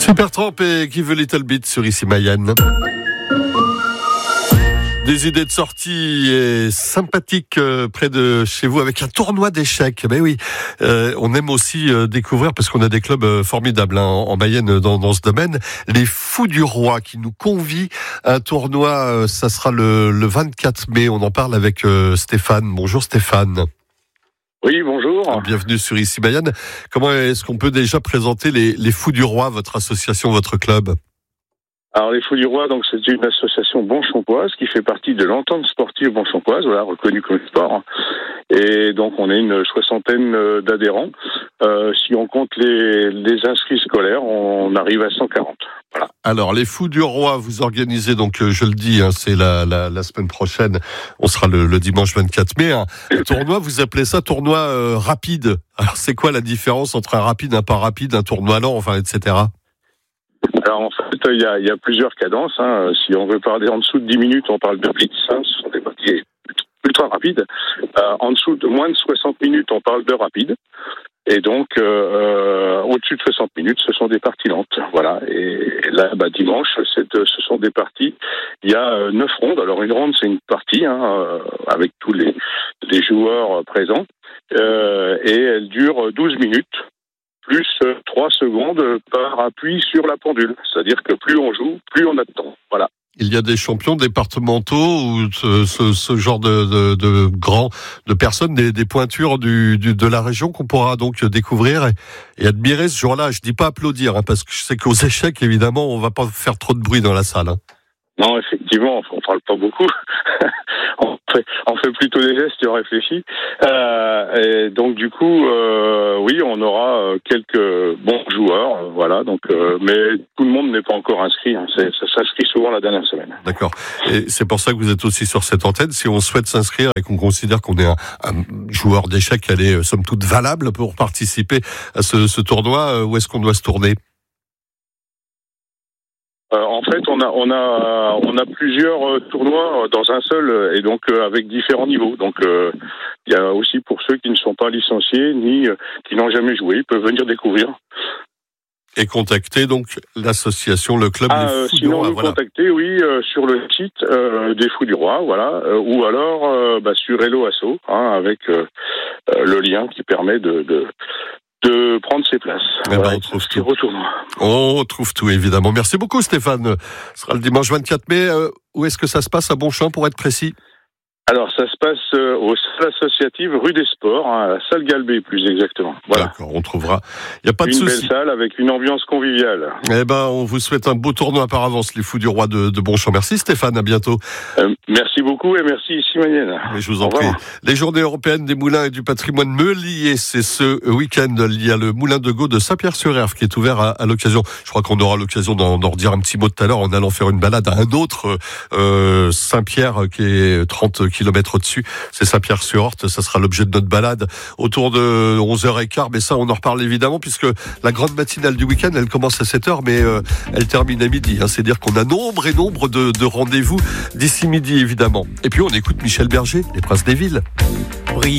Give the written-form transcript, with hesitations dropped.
Supertramp et Give a Little Bit sur Ici Mayenne. Des idées de sortie sympathiques près de chez vous avec un tournoi d'échecs. Ben oui, on aime aussi découvrir, parce qu'on a des clubs formidables en Mayenne dans ce domaine, les Fous du Roi qui nous convient à un tournoi. Ça sera le 24 mai. On en parle avec Stéphane. Bonjour Stéphane. Oui, bonjour. Bienvenue sur Ici Mayenne. Comment est-ce qu'on peut déjà présenter les Fous du Roi, votre association, votre club ? Alors les Fous du Roi, donc c'est une association bonchampoise qui fait partie de l'entente sportive bonchampoise, voilà, reconnue comme sport. Et donc on est une soixantaine d'adhérents. Si on compte les inscrits scolaires, on arrive à 140. Voilà. Alors les Fous du Roi, vous organisez donc, je le dis, c'est la semaine prochaine. On sera le dimanche 24 mai. Un tournoi, vous appelez ça tournoi rapide. Alors c'est quoi la différence entre un rapide, un pas rapide, un tournoi lent, enfin, etc. Alors en fait, il y a plusieurs cadences. Si on veut parler en dessous de 10 minutes, on parle de blitz. Ce sont des parties ultra rapides. En dessous de moins de 60 minutes, on parle de rapide. Et donc, au-dessus de 60 minutes, ce sont des parties lentes. Voilà. Et là, dimanche, ce sont des parties. Il y a 9 rondes. Alors une ronde, c'est une partie avec tous les joueurs présents. Et elle dure 12 minutes. Plus 3 secondes par appui sur la pendule. C'est-à-dire que plus on joue, plus on a de temps. Voilà. Il y a des champions départementaux ou ce genre de personnes, des pointures de la région qu'on pourra donc découvrir et admirer ce jour-là. Je dis pas applaudir, parce que je sais qu'aux échecs, évidemment, on va pas faire trop de bruit dans la salle. Non, effectivement, on parle pas beaucoup. on fait plutôt des gestes réfléchis. Et donc du coup, oui, on aura quelques bons joueurs, voilà. Donc, mais tout le monde n'est pas encore inscrit. Ça s'inscrit souvent la dernière semaine. D'accord. Et c'est pour ça que vous êtes aussi sur cette antenne. Si on souhaite s'inscrire et qu'on considère qu'on est un joueur d'échecs, elle est somme toute valable pour participer à ce tournoi, où est-ce qu'on doit se tourner ? En fait, on a plusieurs tournois dans un seul, et donc avec différents niveaux. Donc, il y a aussi pour ceux qui ne sont pas licenciés ni qui n'ont jamais joué, ils peuvent venir découvrir. Et contacter donc l'association, le club des Fous du Roi. Sinon, nous contacter, oui, sur le site des Fous du Roi, voilà, ou alors sur Hello Asso, avec le lien qui permet de prendre ses places. On trouve tout. On trouve tout, évidemment. Merci beaucoup, Stéphane. Ce sera le dimanche 24 mai. Où est-ce que ça se passe à Bonchamp, pour être précis ? Alors, ça se passe aux salles associatives rue des Sports, à la salle Galbé, plus exactement. Voilà. D'accord, on trouvera. Il n'y a pas de souci. Une belle salle avec une ambiance conviviale. On vous souhaite un beau tournoi par avance, les Fous du Roi de Bonchamp. Merci Stéphane, à bientôt. Merci beaucoup et merci Ici Mayenne. Mais je vous en prie. Les Journées européennes des moulins et du patrimoine Meulier, c'est ce week-end. Il y a le moulin de Gau de Saint-Pierre-sur-Erve qui est ouvert à l'occasion. Je crois qu'on aura l'occasion d'en redire un petit mot tout à l'heure en allant faire une balade à un autre Saint-Pierre qui est 30 kilomètres au-dessus. C'est Saint-Pierre-sur-Orte. Ça sera l'objet de notre balade autour de 11h15. Mais ça, on en reparle évidemment puisque la grande matinale du week-end, elle commence à 7h, mais elle termine à midi. C'est-à-dire qu'on a nombre de rendez-vous d'ici midi, évidemment. Et puis, on écoute Michel Berger, Les Princes des Villes.